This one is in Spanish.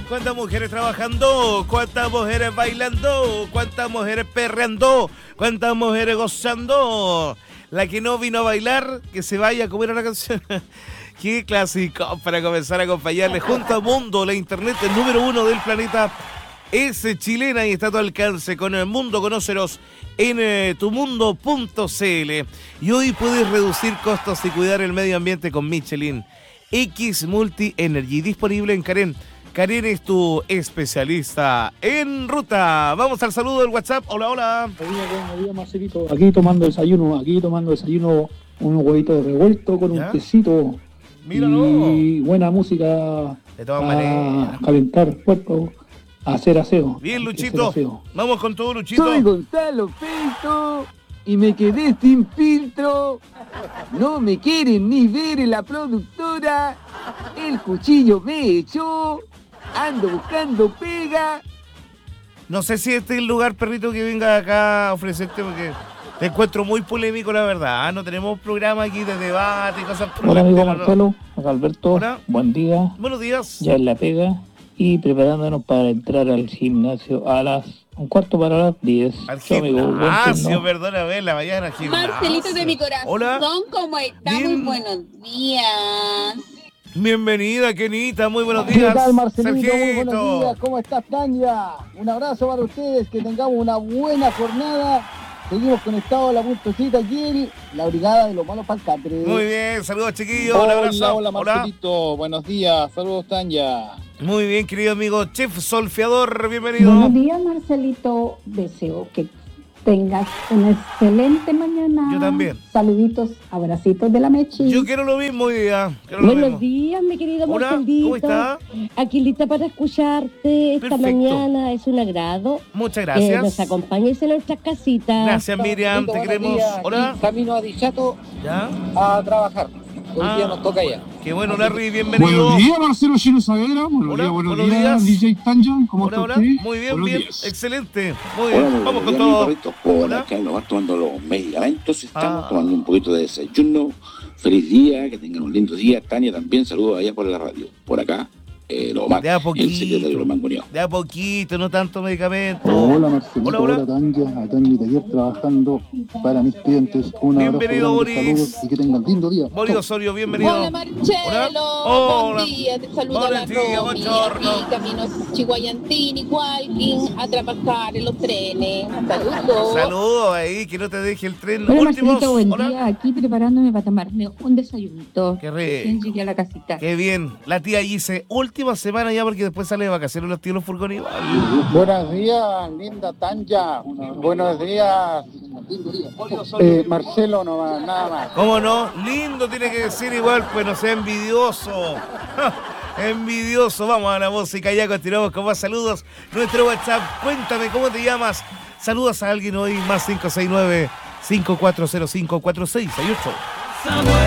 ¿Cuántas mujeres trabajando? ¿Cuántas mujeres bailando? ¿Cuántas mujeres perreando? ¿Cuántas mujeres gozando? La que no vino a bailar, que se vaya a comer una canción. Qué clásico para comenzar a acompañarle junto a Mundo, la internet el número 1 del planeta. Es chilena y está a tu alcance con el Mundo. Conócenos en tumundo.cl. Y hoy puedes reducir costos y cuidar el medio ambiente con Michelin X Multi Energy, disponible en Carén. Carén es tu especialista en ruta. Vamos al saludo del WhatsApp. Hola, hola. Buenos días, Marcelito. Aquí tomando desayuno, unos huevitos revueltos con ¿Ya? un tecito. Míralo. Y buena música De todas maneras. calentar el cuerpo, a hacer aseo. Bien, Luchito. Vamos con todo, Luchito. Soy Gonzalo Pinto y me quedé sin filtro. No me quieren ni ver en la productora. El cuchillo me echó. Ando buscando pega. No sé si este es el lugar, perrito, que venga acá a ofrecerte, porque te encuentro muy polémico, la verdad. No tenemos programa aquí de debate y cosas por Hola, el amigo estilo, Marcelo, acá Alberto. Hola. Buen día. Buenos días. Ya en la pega y preparándonos para entrar al gimnasio a las 9:45. Al Chao, amigo. Buen gimnasio, turno. perdóname, la mañana al gimnasio. Marcelito de mi corazón, Hola. ¿cómo estás? Bien. Muy buenos días. Bienvenida, Kenita, muy buenos ¿Qué días. tal, Marcelito? Muy Sergito. buenos días. ¿Cómo estás, Tania? Un abrazo para ustedes, que tengamos una buena jornada. Seguimos conectados a la puntocita aquí, la brigada de los malos palcatres. Muy bien, saludos, chiquillos, un abrazo. Hola, Marcelito. Buenos días. Saludos, Tanya. Muy bien, querido amigo Chef Solfeador, bienvenido. Buenos días, Marcelito. Deseo que tengas una excelente mañana. Yo también. Saluditos, abracitos de la Mechi. Yo quiero lo mismo hoy día. Buenos días, mi querido Hola, Marcelito. ¿cómo está? Aquí lista para escucharte esta Perfecto. mañana. Es un agrado. Muchas gracias. Nos acompañes en nuestras casitas. Gracias, Miriam, te Buenos queremos. días. Hola. Y camino a Dichato ¿Ya? a trabajar. Hoy día nos toca ya. Qué bueno, Larry, bienvenido. Buenos días, Marcelo Chino Saavedra. Buenos días, DJ Tanja. ¿Cómo Hola, está hola. usted? Muy bien, Buenos bien. días. Excelente. Muy bien. Vamos con todo. Por Hola. acá nos van tomando los medicamentos, estamos Ah. tomando un poquito de desayuno. Feliz día, que tengan un lindo día. Tania también, saludos allá por la radio. Por acá, lo más, De a el secretario poquito. Román Cuñado. De a poquito, no tanto medicamento. Hola, Marcelito. Hola, hola. Hola, Tanya. Acá en mi taller trabajando para mis clientes. Un abrazo Bienvenido, grande, Boris. saludos y que tengan lindo día. Boris Osorio, bienvenido. Hola, Marcelo. Hola. Buen día. Te saluda la Buenos días, Romy. buongiorno. Aquí camino a Chihuayantini, Walking, a trabajar en los trenes. Saludos. Saludos ahí, que no te deje el tren. Hola, Últimos. Marcelito, buen Hola. día. Aquí preparándome para tomarme un desayunito. Qué Recién rico. llegué a la casita. Qué bien. La tía dice, última semana ya, porque después sale de vacaciones los tíos los furgones igual. Buenos días, linda Tanya. Buenos días, Marcelo, no va, nada más. ¿Cómo no? Lindo tiene que decir igual, pues no sea envidioso. Envidioso. Vamos a la música, ya continuamos con más saludos. Nuestro WhatsApp, cuéntame cómo te llamas. Saludas a alguien hoy, más 569-5405-4668.